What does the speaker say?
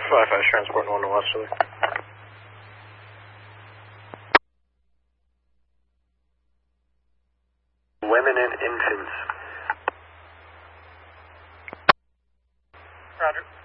5-5 transport 1 to Westerly. Women and infants. Roger.